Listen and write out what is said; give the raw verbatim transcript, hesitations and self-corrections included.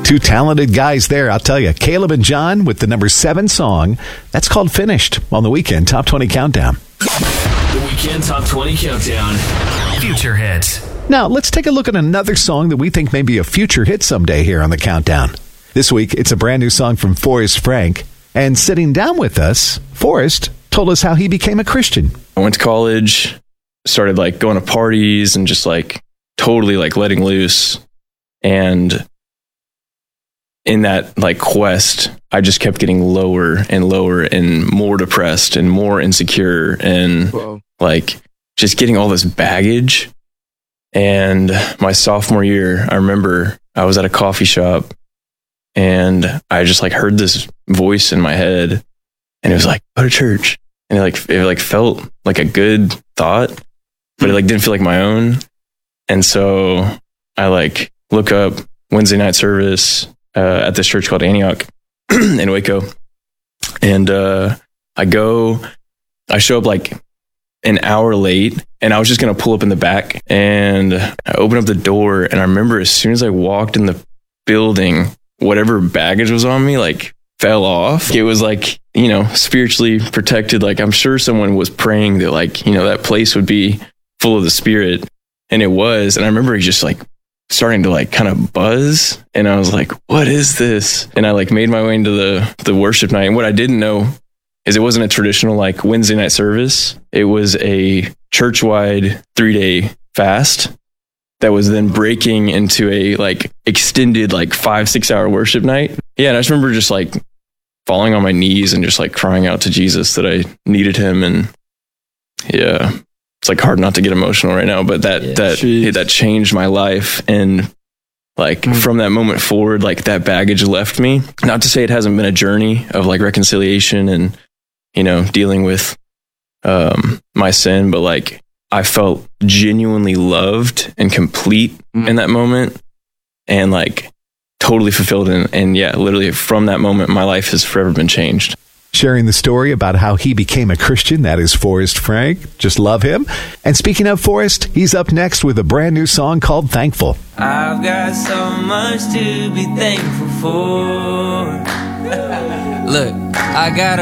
Two talented guys there, I'll tell you. Caleb and John with the number seven song. That's called Finished on the Weekend Top twenty Countdown. The Weekend Top twenty Countdown. Future hits. Now, let's take a look at another song that we think may be a future hit someday here on the Countdown. This week, it's a brand new song from Forrest Frank. And sitting down with us, Forrest told us how he became a Christian. I went to college, started like going to parties and just like totally like letting loose. And in that like quest, I just kept getting lower and lower and more depressed and more insecure and Whoa. like just getting all this baggage. And my sophomore year, I remember I was at a coffee shop and I just like heard this voice in my head and it was like, go to church. And it like, it like felt like a good thought, but it like didn't feel like my own. And so I like look up Wednesday night service uh, at this church called Antioch in Waco. And uh, I go, I show up like an hour late and I was just going to pull up in the back and I open up the door. And I remember as soon as I walked in the building, whatever baggage was on me, like fell off. It was like, you know, spiritually protected. Like I'm sure someone was praying that like, you know, that place would be full of the Spirit, and it was. And I remember it just like starting to like kind of buzz, and I was like, what is this? And I like made my way into the, the worship night. And what I didn't know is it wasn't a traditional like Wednesday night service. It was a church-wide three-day fast that was then breaking into a like extended like five, six hour worship night. Yeah. And I just remember just like falling on my knees and just like crying out to Jesus that I needed him. And yeah, it's like hard not to get emotional right now, but that, yeah, that, hey, that changed my life. And like mm. from that moment forward, like that baggage left me. Not to say it hasn't been a journey of like reconciliation and, you know, dealing with um, my sin, but like I felt genuinely loved and complete mm. in that moment and like totally fulfilled. And, and yeah, literally from that moment, my life has forever been changed. Sharing the story about how he became a Christian, that is Forrest Frank. Just love him. And speaking of Forrest, he's up next with a brand new song called Thankful. I've got so much to be thankful for. Look, I got